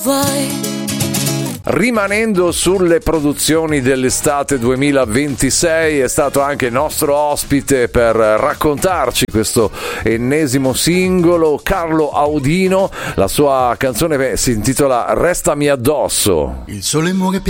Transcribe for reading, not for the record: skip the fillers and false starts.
Rimanendo sulle produzioni dell'estate 2026, è stato anche il nostro ospite per raccontarci questo ennesimo singolo, Carlo Audino. La sua canzone si intitola Restami addosso. Il sole muore piano